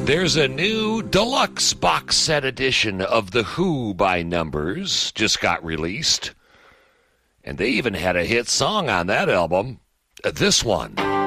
There's a new deluxe box set edition of The Who by Numbers, just got released. And they even had a hit song on that album. This one.